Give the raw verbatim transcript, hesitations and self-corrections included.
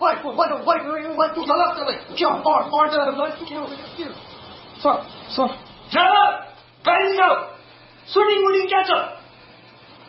Wait, wait, wait, wait, wait, toe te laat. Ja, maar, maar, sir sir गाडी जाऊ सुनी मुनी क्या छ